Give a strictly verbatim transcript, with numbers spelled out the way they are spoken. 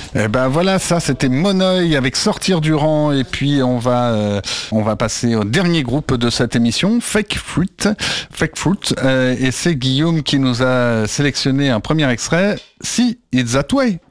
Eh ben voilà, ça c'était Monoeil avec Sortir du rang, et puis on va euh, on va passer au dernier groupe de cette émission, Fake Fruit. Fake Fruit, euh, et c'est Guillaume qui nous a sélectionné un premier extrait, Si It's That Way.